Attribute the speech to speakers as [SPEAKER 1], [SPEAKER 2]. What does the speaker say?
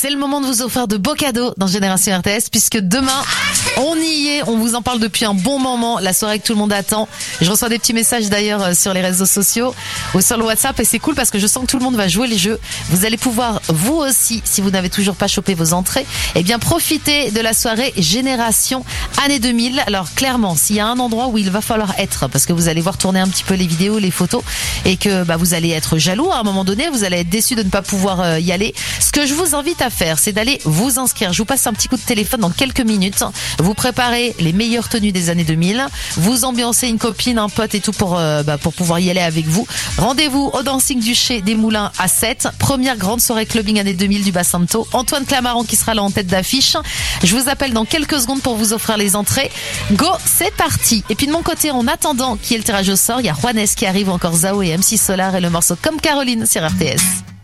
[SPEAKER 1] C'est le moment de vous offrir de beaux cadeaux dans Génération RTS, puisque demain, on y est, on vous en parle depuis un bon moment, la soirée que tout le monde attend. Je reçois des petits messages d'ailleurs sur les réseaux sociaux ou sur le WhatsApp, et c'est cool parce que je sens que tout le monde va jouer les jeux. Vous allez pouvoir, vous aussi, si vous n'avez toujours pas chopé vos entrées, eh bien profiter de la soirée Génération année 2000. Alors clairement, s'il y a un endroit où il va falloir être, parce que vous allez voir tourner un petit peu les vidéos, les photos, et que vous allez être jaloux à un moment donné, vous allez être déçu de ne pas pouvoir y aller. Ce que je vous invite à faire, c'est d'aller vous inscrire. Je vous passe un petit coup de téléphone dans quelques minutes. Vous préparez les meilleures tenues des années 2000. Vous ambiancez une copine, un pote et tout pour pouvoir y aller avec vous. Rendez-vous au Dancing du Chez des Moulins à 7. Première grande soirée clubbing année 2000 du Bassanto. Antoine Clamaran qui sera là en tête d'affiche. Je vous appelle dans quelques secondes pour vous offrir les entrées. Go, c'est parti. Et puis de mon côté, en attendant qu'il y ait le tirage au sort, il y a Juanes qui arrive, encore Zao et MC Solar et le morceau Comme Caroline sur RTS.